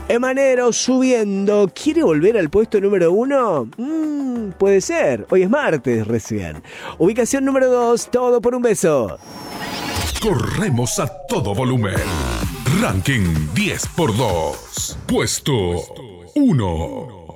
Emanero subiendo. ¿Quiere volver al puesto número 1? Puede ser. Hoy es martes recién. Ubicación número 2. Todo por un beso. Corremos a todo volumen. Ranking 10x2. Puesto 1.